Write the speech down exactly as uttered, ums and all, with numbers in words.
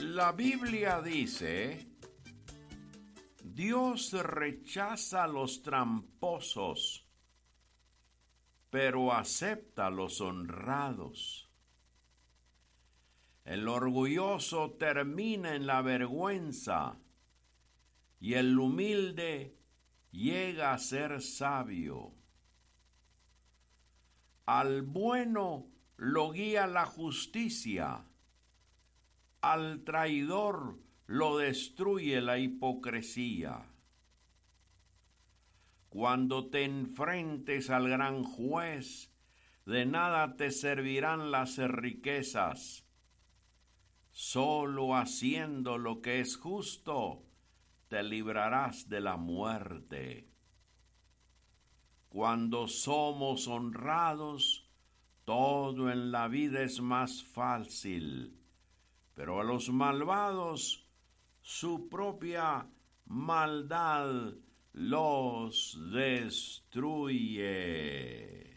La Biblia dice, Dios rechaza a los tramposos, pero acepta a los honrados. El orgulloso termina en la vergüenza, y el humilde llega a ser sabio. Al bueno lo guía la justicia, al traidor lo destruye la hipocresía. Cuando te enfrentes al gran juez, de nada te servirán las riquezas. Solo haciendo lo que es justo, te librarás de la muerte. Cuando somos honrados, todo en la vida es más fácil, pero a los malvados su propia maldad los destruye.